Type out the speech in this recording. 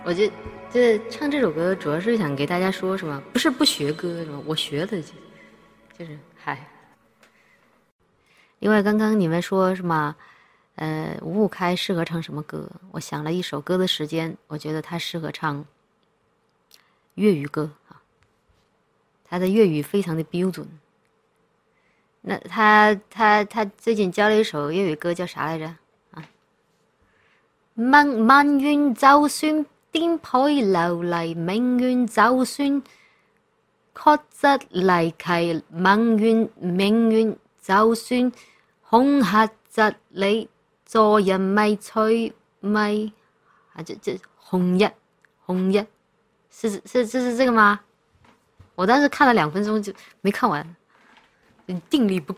我这唱这首歌主要是想给大家说什么？不是不学歌什么，我学的就是嗨。另外，刚刚你们说什么？五五开适合唱什么歌？我想了一首歌的时间，我觉得他适合唱粤语歌啊。他的粤语非常的标准。那他最近教了一首粤语歌，叫啥来着？啊，萬願就算顛沛流離，明願就算曲折離奇，明願就算恐嚇窒你，助人迷趣味啊，这红日，是这个吗？我当时看了2分钟就没看完，定力不够。